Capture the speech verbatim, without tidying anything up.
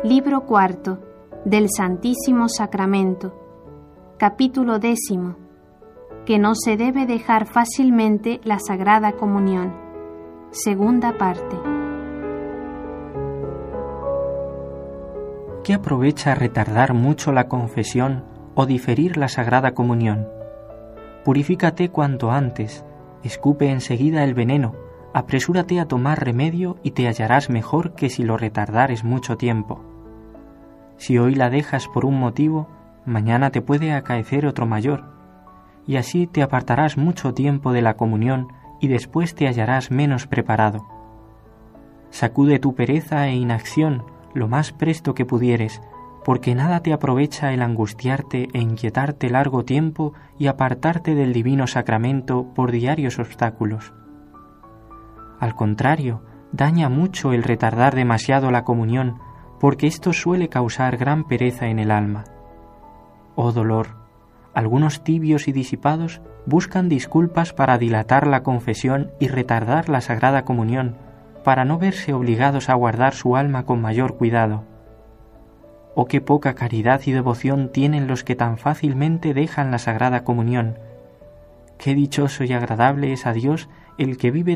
Libro cuarto del Santísimo Sacramento. Capítulo décimo. Que no se debe dejar fácilmente la Sagrada Comunión. Segunda parte. ¿Qué aprovecha retardar mucho la confesión o diferir la Sagrada Comunión? Purifícate cuanto antes, escupe enseguida el veneno, apresúrate a tomar remedio y te hallarás mejor que si lo retardares mucho tiempo. Si hoy la dejas por un motivo, mañana te puede acaecer otro mayor, y así te apartarás mucho tiempo de la comunión y después te hallarás menos preparado. Sacude tu pereza e inacción lo más presto que pudieres, porque nada te aprovecha el angustiarte e inquietarte largo tiempo y apartarte del divino sacramento por diarios obstáculos. Al contrario, daña mucho el retardar demasiado la comunión, porque esto suele causar gran pereza en el alma. Oh dolor, algunos tibios y disipados buscan disculpas para dilatar la confesión y retardar la Sagrada Comunión, para no verse obligados a guardar su alma con mayor cuidado. Oh, qué poca caridad y devoción tienen los que tan fácilmente dejan la Sagrada Comunión. Qué dichoso y agradable es a Dios el que vive